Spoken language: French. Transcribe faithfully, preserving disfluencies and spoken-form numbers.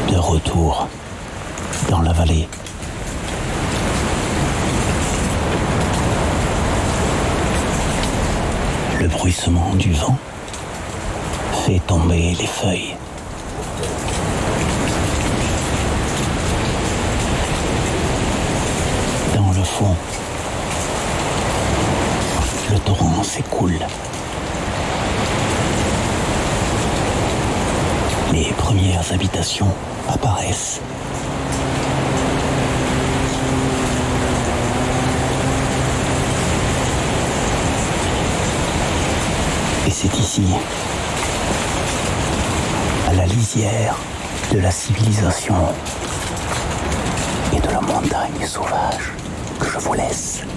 De retour dans la vallée. Le bruissement du vent fait tomber les feuilles. Dans le fond, le torrent s'écoule. Les premières habitations apparaissent. Et c'est ici, à la lisière de la civilisation et de la montagne sauvage, que je vous laisse.